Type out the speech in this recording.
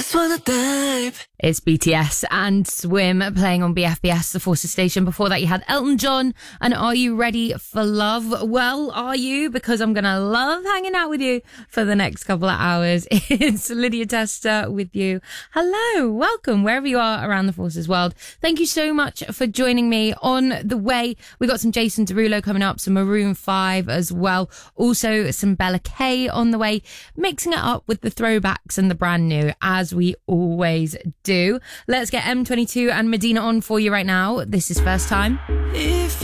just wanna dive. It's BTS and Swim playing on BFBS, the Forces station. Before that, you had Elton John and Are You Ready for Love? Well, are you? Because I'm going to love hanging out with you for the next couple of hours. It's Lydia Tester with you. Hello, welcome wherever you are around the Forces world. Thank you so much for joining me. On the way, we got some Jason Derulo coming up, some Maroon 5 as well. Also some Bella K on the way, mixing it up with the throwbacks and the brand new, as we always do. Let's get M22 and Medina on for you right now. This is First Time. If